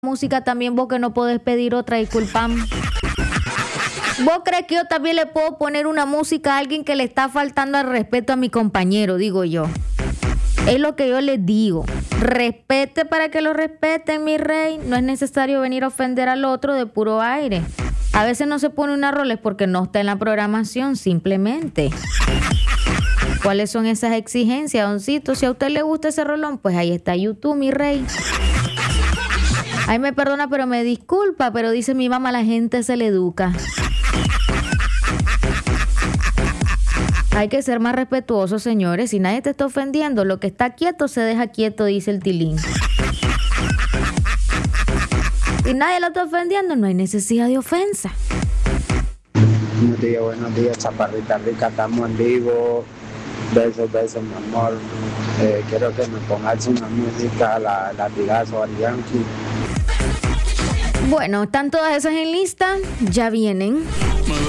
música también vos que no podés pedir otra, disculpame. ¿Vos crees que yo también le puedo poner una música a alguien que le está faltando al respeto a mi compañero, digo yo? Es lo que yo les digo. Respete para que lo respeten, mi rey. No es necesario venir a ofender al otro de puro aire. A veces no se pone una rola es porque no está en la programación, simplemente. ¿Cuáles son esas exigencias, doncito? Si a usted le gusta ese rolón, pues ahí está YouTube, mi rey. Ay, me perdona, pero me disculpa, pero dice mi mamá, la gente se le educa. Hay que ser más respetuosos, señores. Si nadie te está ofendiendo, lo que está quieto se deja quieto, dice el Tilín. Si nadie lo está ofendiendo, no hay necesidad de ofensa. Buenos días, chaparrita rica, estamos en vivo. Besos, mi amor. Quiero que me pongas una música, la latigazo al Yankee. Bueno, están todas esas en lista, ya vienen.